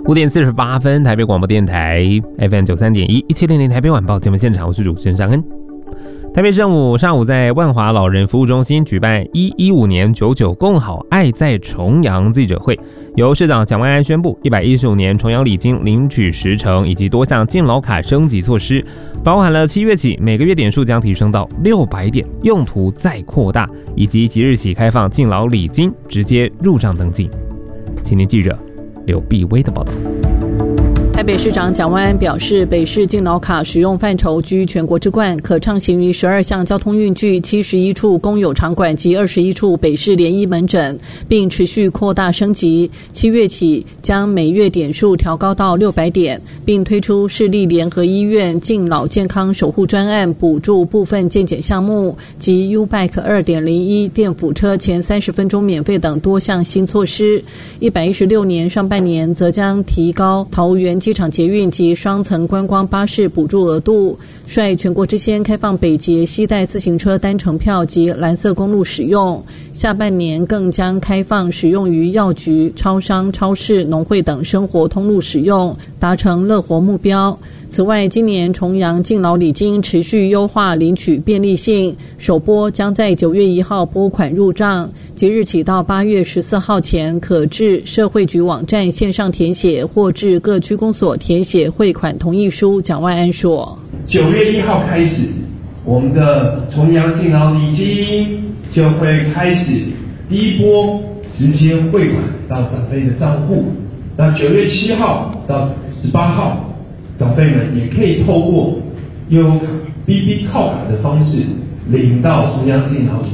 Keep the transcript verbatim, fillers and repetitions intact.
五点四十八分，台北广播电台 F M 九三点一，一七零零台北晚报节目现场，我是主持人尚恩。台北政府上午在万华老人服务中心举办一一五年九九共好爱在重阳记者会，由市长蒋万安宣布一百一十五年重阳礼金领取时程以及多项敬老卡升级措施，包含了七月起每个月点数将提升到六百点，用途再扩大，以及即日起开放敬老礼金直接入账登记。青年记者刘碧薇的报道。 台北市长蒋万安表示，北市敬老卡使用范畴居全国之冠，可畅行于十二项交通运具、七十一处公有场馆及二十一处北市联医门诊，并持续扩大升级。七月起将每月点数调高到六百点，并推出市立联合医院敬老健康守护专案，补助部分健检项目及 U-Bike 二点零 一电辅车前三十分钟免费等多项新措施。一百一十六年上半年则将提高桃园机场捷运及双层观光巴士补助额度，率全国之先开放北捷携带自行车单程票及蓝色公路使用，下半年更将开放使用于药局、超商、超市、农会等生活通路使用，达成乐活目标。此外，今年重阳敬老礼金持续优化领取便利性，首拨将在九月一号拨款入账，即日起到八月十四号前，可至社会局网站线上填写，或至各区公所填写汇款同意书。蒋万安说， 九月一号开始，我们的重阳敬老礼金就会开始第一波直接汇款到长辈的账户，那九月七号到十八号，长辈们也可以透过悠游卡 B B 靠卡的方式领到中央敬老礼